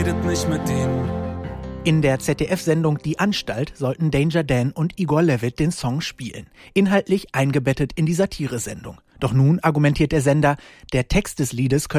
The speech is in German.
redet nicht mit ihnen. In der ZDF-Sendung Die Anstalt sollten Danger Dan und Igor Levit den Song spielen, inhaltlich eingebettet in die Satiresendung. Doch nun argumentiert der Sender, der Text des Liedes könne